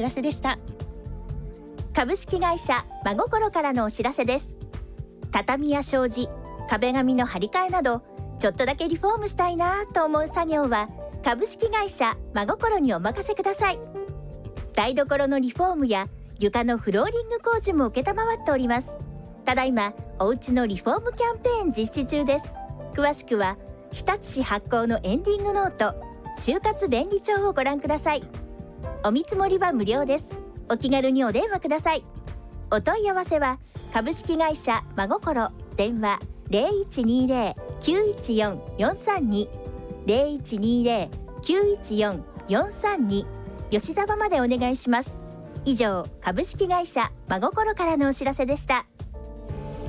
知らせでした。 株式会社真心からのお知らせです。畳や障子、壁紙の張り替えなど、ちょっとだけリフォームしたいなと思う作業は株式会社真心にお任せください。台所のリフォームや床のフローリング工事も承っております。ただいまおうちのリフォームキャンペーン実施中です。詳しくは日立市発行のエンディングノート就活便利帳をご覧ください。お見積もりは無料です。お気軽にお電話ください。お問い合わせは株式会社真心、電話 0120-914-432 0120-914-432 吉沢までお願いします。以上、株式会社真心からのお知らせでした。